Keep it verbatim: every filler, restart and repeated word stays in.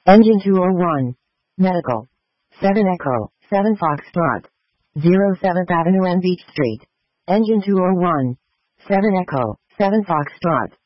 Engine two oh one. Medical. seven Echo, seven Foxtrot. zero seventh Avenue and Beach Street. Engine two oh one. seven Echo, seven Foxtrot.